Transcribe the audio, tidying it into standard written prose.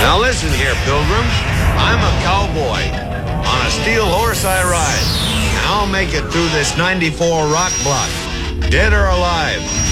Now listen here, pilgrim. I'm a cowboy. On a steel horse I ride. And I'll make it through this 94 rock block. Dead or alive.